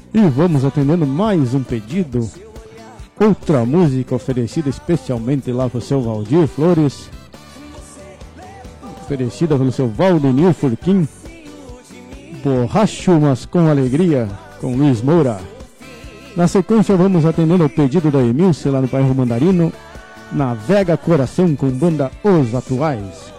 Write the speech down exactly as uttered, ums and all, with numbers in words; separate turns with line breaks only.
E vamos atendendo mais um pedido. Outra música oferecida especialmente lá pro seu Valdir Flores, oferecida pelo seu Valdenir Furquim. Borracho, mas com alegria, com Luiz Moura. Na sequência vamos atendendo o pedido da Emilce lá no bairro Mandarino. Navega Coração com banda Os Atuais.